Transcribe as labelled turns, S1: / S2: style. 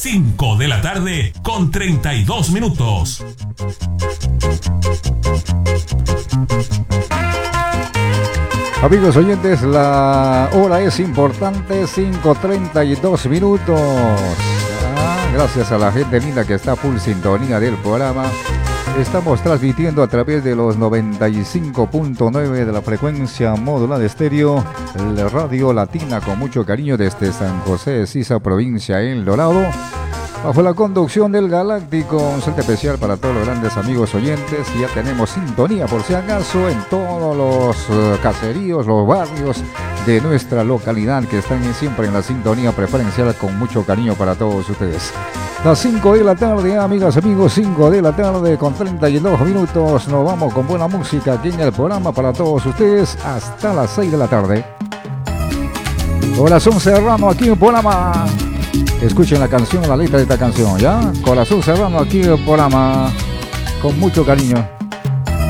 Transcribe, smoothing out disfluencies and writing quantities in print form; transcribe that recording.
S1: 5 de la tarde con 32 minutos.
S2: Amigos oyentes, la hora es importante, 5:32 minutos. Gracias a la gente linda que está full sintonía del programa. Estamos transmitiendo a través de los 95.9 de la frecuencia modulada de estéreo, la Radio Latina, con mucho cariño desde San José de Sisa, provincia El Dorado, bajo la conducción del Galáctico. Un saludo especial para todos los grandes amigos oyentes. Ya tenemos sintonía, por si acaso, en todos los caseríos, los barrios de nuestra localidad, que están siempre en la sintonía preferencial, con mucho cariño para todos ustedes. Las 5 de la tarde, amigas, amigos, 5 de la tarde con 32 minutos. Nos vamos con buena música aquí en el programa para todos ustedes hasta las 6 de la tarde. Corazón Serrano aquí en el programa. Escuchen la canción, la letra de esta canción, ¿ya? Corazón Serrano aquí en el programa, con mucho cariño.